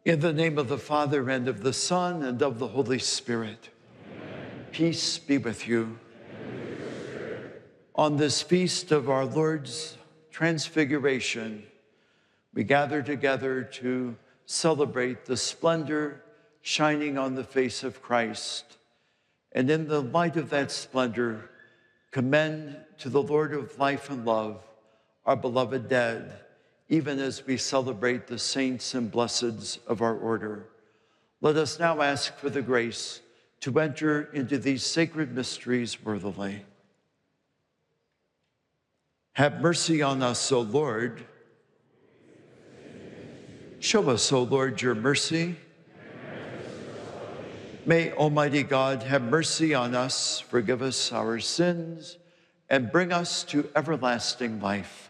In the name of the Father, and of the Son, and of the Holy Spirit. Amen. Peace be with you. On this feast of our Lord's Transfiguration, we gather together to celebrate the splendor shining on the face of Christ. And in the light of that splendor, commend to the Lord of life and love our beloved dead, even as we celebrate the saints and blesseds of our order. Let us now ask for the grace to enter into these sacred mysteries worthily. Have mercy on us, O Lord. Show us, O Lord, your mercy. May Almighty God have mercy on us, forgive us our sins, and bring us to everlasting life.